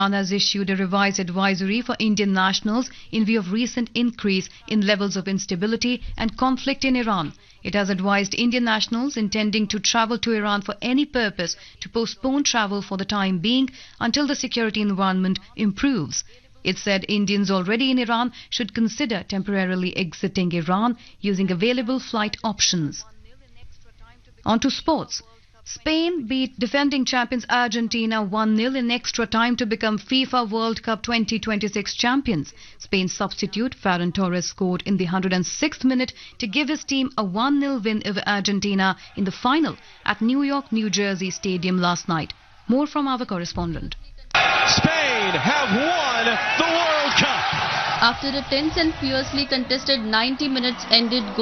Iran has issued a revised advisory for Indian nationals in view of recent increase in levels of instability and conflict in Iran. It has advised Indian nationals intending to travel to Iran for any purpose to postpone travel for the time being until the security environment improves. It said Indians already in Iran should consider temporarily exiting Iran using available flight options. On to sports. Spain beat defending champions Argentina 1-0 in extra time to become FIFA World Cup 2026 champions. Spain's substitute Ferran Torres scored in the 106th minute to give his team a 1-0 win over Argentina in the final at New York, New Jersey Stadium last night. More from our correspondent. Spain have won the World Cup! After a tense and fiercely contested 90 minutes ended